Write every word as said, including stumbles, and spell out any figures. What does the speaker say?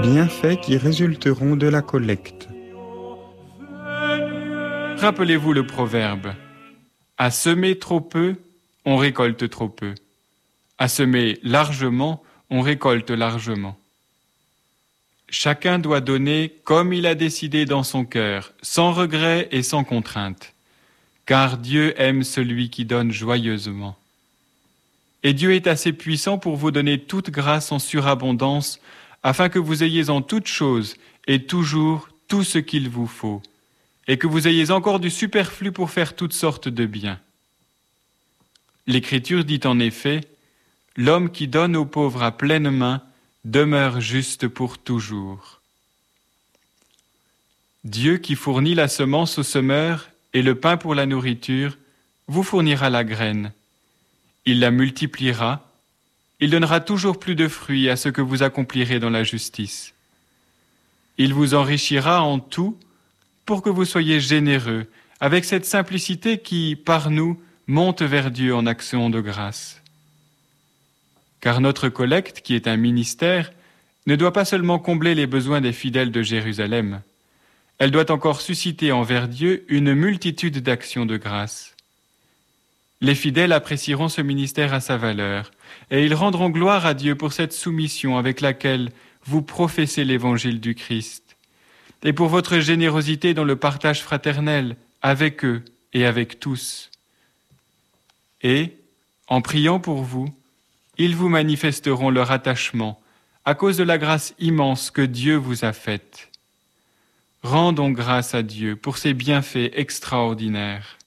bienfaits qui résulteront de la collecte. Rappelez-vous le proverbe « À semer trop peu, on récolte trop peu. À semer largement, on récolte largement. » Chacun doit donner comme il a décidé dans son cœur, sans regret et sans contrainte, car Dieu aime celui qui donne joyeusement. Et Dieu est assez puissant pour vous donner toute grâce en surabondance, afin que vous ayez en toutes choses et toujours tout ce qu'il vous faut, et que vous ayez encore du superflu pour faire toutes sortes de biens. L'Écriture dit en effet, « L'homme qui donne aux pauvres à pleine main demeure juste pour toujours. » Dieu qui fournit la semence au semeur et le pain pour la nourriture, vous fournira la graine. Il la multipliera, il donnera toujours plus de fruits à ce que vous accomplirez dans la justice. Il vous enrichira en tout pour que vous soyez généreux, avec cette simplicité qui, par nous, monte vers Dieu en action de grâce. Car notre collecte, qui est un ministère, ne doit pas seulement combler les besoins des fidèles de Jérusalem, elle doit encore susciter envers Dieu une multitude d'actions de grâce. Les fidèles apprécieront ce ministère à sa valeur, et ils rendront gloire à Dieu pour cette soumission avec laquelle vous professez l'évangile du Christ, et pour votre générosité dans le partage fraternel avec eux et avec tous. Et, en priant pour vous, ils vous manifesteront leur attachement à cause de la grâce immense que Dieu vous a faite. Rendons grâce à Dieu pour ses bienfaits extraordinaires.